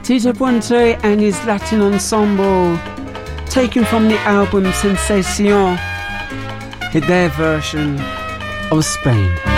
Tito Puente and his Latin ensemble, taken from the album Sensación, their version of Spain.